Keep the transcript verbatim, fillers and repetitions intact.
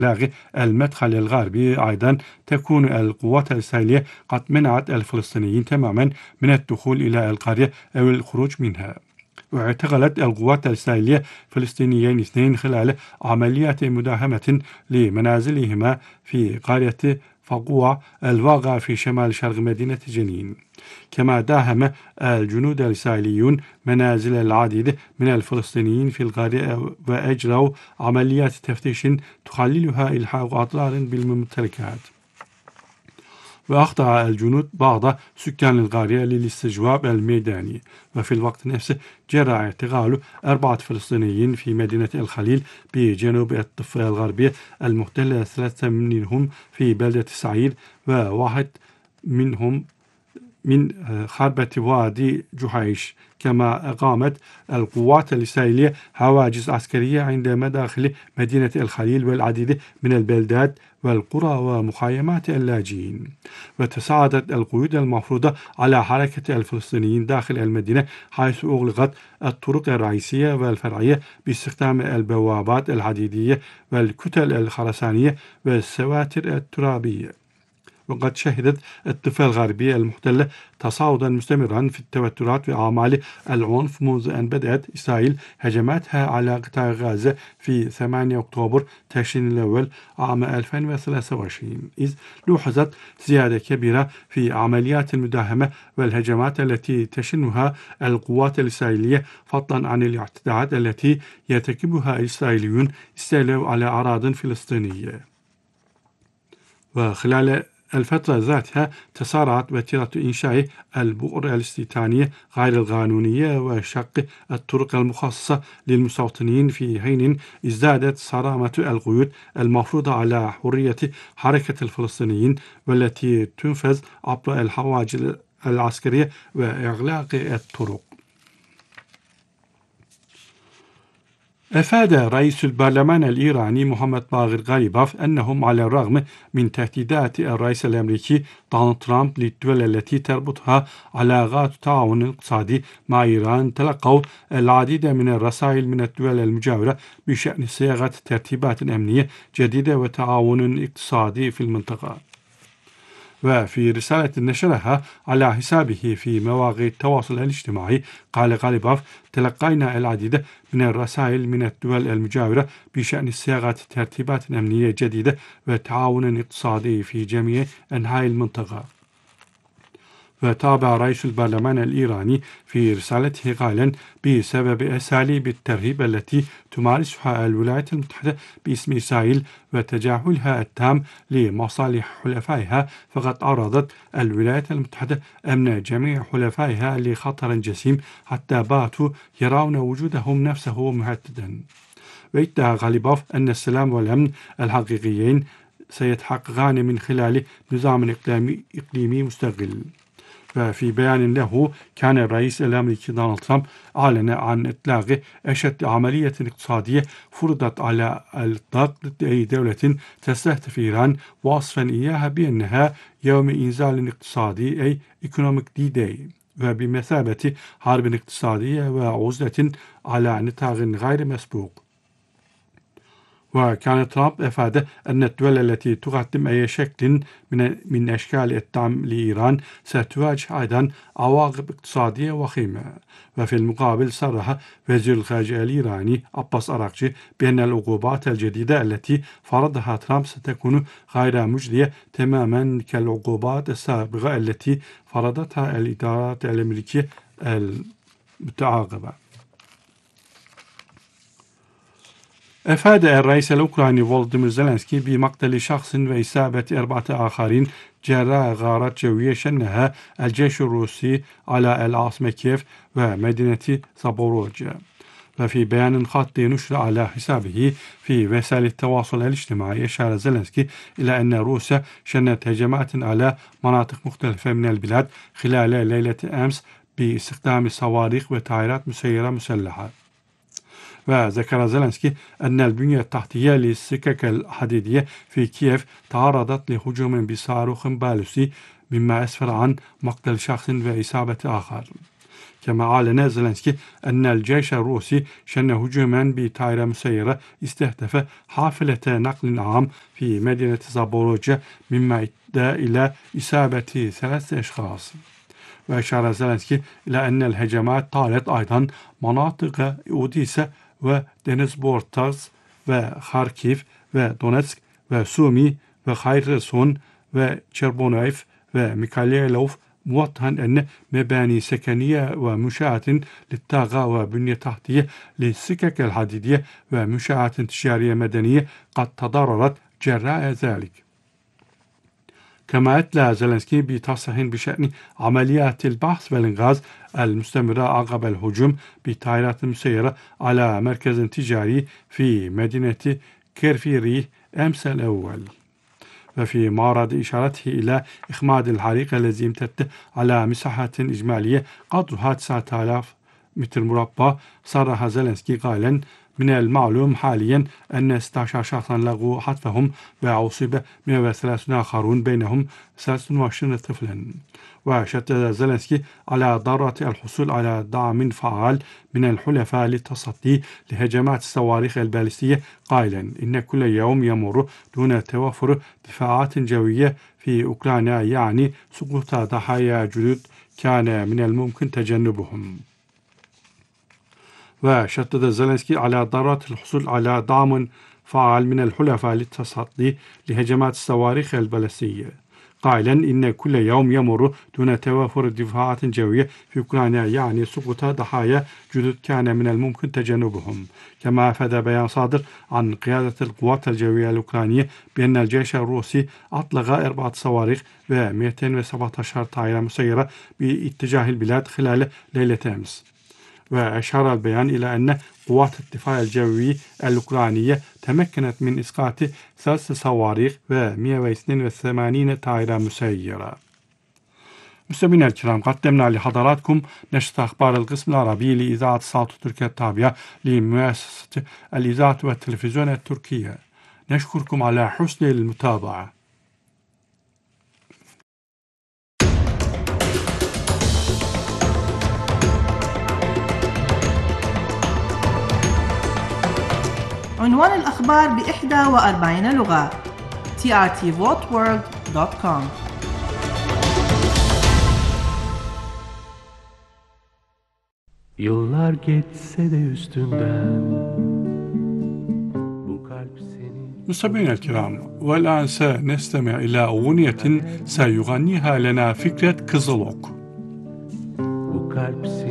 المدخل الغربي. أيضا تكون القوات الإسرائيلية قد منعت الفلسطينيين تماما من الدخول إلى القرية أو الخروج منها. واعتقلت القوات الإسرائيلية فلسطينيين اثنين خلال عمليات مداهمة لمنازلهما في قرية فقوع الواقعة في شمال شرق مدينة جنين. كما داهم الجنود الإسرائيليون منازل العديد من الفلسطينيين في القرية وأجروا عمليات تفتيش تخللها إلحاق أضرار بالممتلكات. وأخضع الجنود بعض سكان القرية للاستجواب الميداني. وفي الوقت نفسه جرى اعتقال أربعة فلسطينيين في مدينة الخليل بجنوب الضفة الغربية المحتلة، ثلاثة منهم في بلدة سعيد وواحد منهم من خربة وادي جحيش. كما أقامت القوات الإسرائيلية حواجز عسكرية عند مداخل مدينة الخليل والعديد من البلدات والقرى ومخيمات اللاجئين. وتصاعدت القيود المفروضة على حركة الفلسطينيين داخل المدينة، حيث أغلقت الطرق الرئيسية والفرعية باستخدام البوابات الحديدية والكتل الخرسانية والسواتر الترابية. وقد شهدت الضفة الغربية المحتلة تصاعدا مستمرا في التوترات وأعمال العنف منذ أن بدأت إسرائيل هجماتها على قطاع غزة في ثمانية أكتوبر تشرين الأول عام ألفين وثلاثة وعشرين، إذ لوحظت زيادة كبيرة في عمليات المداهمة والهجمات التي تشنها القوات الإسرائيلية، فضلا عن الاعتداءات التي يرتكبها الإسرائيليون استيلاء على أراضٍ فلسطينية. وخلال الفترة ذاتها تسارعت وتيرة إنشاء البؤر الاستيطانية غير القانونية وشق الطرق المخصصة للمستوطنين، في حين ازدادت صرامة القيود المفروضة على حرية حركة الفلسطينيين والتي تنفذ عبر الحواجز العسكرية وإغلاق الطرق. أفاد رئيس البرلمان الإيراني محمد باقر غالباف أنهم على الرغم من تهديدات الرئيس الأمريكي دونالد ترامب للدول التي تربطها علاقات تعاون اقتصادي مع إيران، تلقوا العديد من الرسائل من الدول المجاورة بشأن صياغة ترتيبات أمنية جديدة وتعاون اقتصادي في المنطقة. وفي رسالة نشرها على حسابه في مواقع التواصل الاجتماعي، قال غالباف: تلقينا العديد من الرسائل من الدول المجاورة بشأن صياغة ترتيبات أمنية جديدة وتعاون اقتصادي في جميع أنحاء المنطقة. وتابع رئيس البرلمان الإيراني في رسالته قائلا: بسبب أساليب الترهيب التي تمارسها الولايات المتحدة باسم إسرائيل وتجاهلها التام لمصالح حلفائها، فقد عرضت الولايات المتحدة أمن جميع حلفائها لخطر جسيم حتى باتوا يرون وجودهم نفسه مهددا. وادعى غالباف أن السلام والأمن الحقيقيين سيتحققان من خلال نظام إقليمي مستقل. وفي بيان له، كان الرئيس الأمريكي دونالد ترامب أعلن عن إطلاق أشد عملية اقتصادية فرضت على الإطلاق ضد أي دولة تستهدف إيران، واصفا إياها بأنها يوم إنزال اقتصادي أي Economic D-Day، وبمثابة حرب اقتصادية وعزلة على نطاق غير مسبوق. وكان ترامب أفاد أن الدول التي تقدم أي شكل من من أشكال الدعم لإيران ستواجه أيضا عواقب اقتصادية وخيمة. وفي المقابل صرح وزير الخارجية الإيراني عباس أراغچي بأن العقوبات الجديدة التي فرضها ترامب ستكون غير مجدية تماما كالعقوبات السابقة التي فرضتها الإدارات الأمريكية المتعاقبة. أفاد الرئيس الأوكراني فولوديمير زيلينسكي بمقتل شخص وإصابة أربعة آخرين جراء غارات جوية شنها الجيش الروسي على العاصمة كييف ومدينة زابوروجيا. وفي بيان خط نشر على حسابه في وسائل التواصل الاجتماعي، أشار زيلينسكي إلى أن روسيا شنت هجمات على مناطق مختلفة من البلاد خلال ليلة أمس باستخدام صواريخ وطائرات مسيرة مسلحة. وذكر زيلينسكي أن البنية التحتية للسكك الحديدية في كييف تعرضت لهجوم بصاروخ باليستي، مما أسفر عن مقتل شخص وإصابة آخر. كما أعلن زيلينسكي أن الجيش الروسي شن هجوما بطائرة مسيرة استهدف حافلة نقل عام في مدينة زابوروجيا مما أدى إلى إصابة ثلاثة أشخاص. وأشار زيلينسكي إلى أن الهجمات طالت أيضا مناطق أوديسا ودنسبورتاز وخاركيف ودونتسك وسومي وخيرسون وشربونايف وميكاليلوف، موضحا أن مباني سكنية ومنشآت للطاقة وبنية تحتية للسكك الحديدية ومنشآت تجارية مدنية قد تضررت جراء ذلك. كما أتلى زيلينسكي بتصريح بشأن عمليات البحث والإنقاذ المستمرة عقب الهجوم بطائرات مسيرة على مركز تجاري في مدينة كيرفيري أمس الأول. وفي معرض إشارته إلى إخماد الحريق الذي امتد على مساحة إجمالية قدرها تسعة آلاف متر مربع، صرح زيلينسكي قائلا: من المعلوم حاليا أن ستة عشر شخصا لغوا حتفهم وأصيب مئة وثلاثين آخرون بينهم ثلاثة وعشرين طفلا. وشدد زيلينسكي على ضرورة الحصول على دعم فعال من الحلفاء للتصدي لهجمات الصواريخ البالستية، قائلا: إن كل يوم يمر دون توفر دفاعات جوية في أوكرانيا يعني سقوط ضحايا جدد كان من الممكن تجنبهم. وشدد زيلينسكي على ضرورة الحصول على دعم فعال من الحلفاء للتصدي لهجمات الصواريخ البالستية، قائلا: إن كل يوم يمر دون توافر دفاعات جوية في أوكرانيا يعني سقوط ضحايا جدد كان من الممكن تجنبهم. كما أفاد بيان صادر عن قيادة القوات الجوية الأوكرانية بأن الجيش الروسي أطلق أربعة صواريخ و مئتين وسبعة عشر طائرة مسيرة باتجاه البلاد خلال ليلة أمس. وأشار البيان إلى أن قوات الدفاع الجوي الأوكرانية تمكنت من إسقاط ثلاث صواريخ و مئة واثنين وثمانين طائرة مسيرة. مستمعينا الكرام، قدمنا لحضراتكم نشرة أخبار القسم العربي لإذاعة صوت تركيا التابعة لمؤسسة الإذاعة والتلفزيون التركية. نشكركم على حسن المتابعة. عنوان الأخبار بإحدى وأربعين لغة. تي آر تي vote world دوت كوم. Yıllar geçse de üstünden bu kalp seni. مستمعينا الكرام، والآن سنستمع إلى أغنية سيغنيها لنا فكرة كزلوك. Bu kalp seni